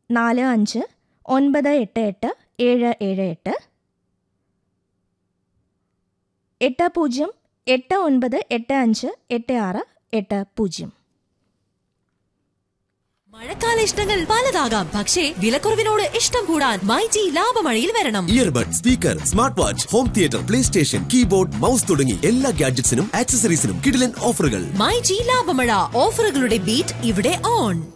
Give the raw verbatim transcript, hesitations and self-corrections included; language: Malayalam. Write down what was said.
നാല് അഞ്ച് ഒൻപത് എട്ട് എട്ട് ഏഴ് ഏഴ് എട്ട്, എട്ട് പൂജ്യം എട്ട് ഒൻപത് എട്ട് അഞ്ച് എട്ട് ആറ് എട്ട് പൂജ്യം. മഴക്കാല ഇഷ്ടങ്ങൾ പലതാകാം, പക്ഷേ വിലക്കുറവിനോട് ഇഷ്ടം കൂടാൻ മൈജി ലാഭമഴയിൽ വരണം. Earbud, speaker, smart watch, home theatre, play station, keyboard, mouse തുടങ്ങി എല്ലാ ഗാഡ്ജറ്റ്സിനും ആക്സസറീസിനും കിടിലൻ ഓഫറുകൾ. മൈജി ലാഭമഴ, ഓഫറുകളുടെ ബീറ്റ് ഇവിടെ ഓൺ.